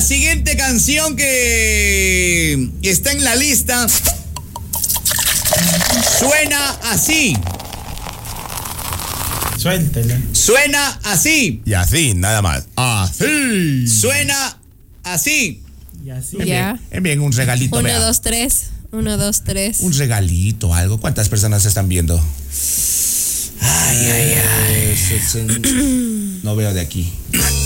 siguiente canción que está en la lista suena así. Suéltela. Suena así. Y así, nada más. Así. Suena así. Y así. Ya. Envíen un regalito, 1, vea. 2, 3. 1, 2, 3. Un regalito, algo. ¿Cuántas personas están viendo? Ay. No veo de aquí.